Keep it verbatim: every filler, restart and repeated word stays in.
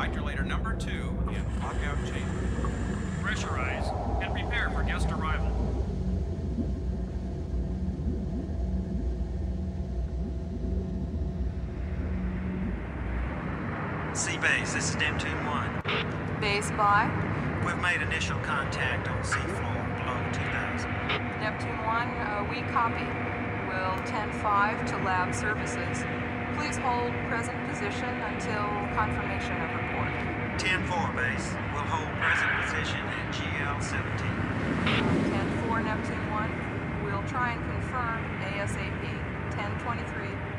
Electrolytor number two in lockout chamber. Pressurize and prepare for guest arrival. C-Base, this is Neptune one. Base by We've made initial contact on seafloor below two thousand. Neptune one, uh, we copy. Will ten five to lab services. Please hold present position until confirmation of report. ten four, Base. We'll hold present position at G L seventeen. ten four, Neptune one. We'll try and confirm ASAP. ten twenty-three.